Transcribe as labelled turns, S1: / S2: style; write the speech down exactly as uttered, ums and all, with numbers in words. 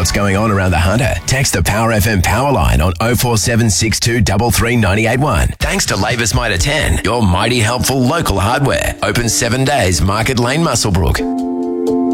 S1: what's going on around the Hunter? Text the Power F M power line on oh four seven six two three three nine eight one. Thanks to Lavis Mitre ten, your mighty helpful local hardware. Open seven days, Market Lane, Muswellbrook.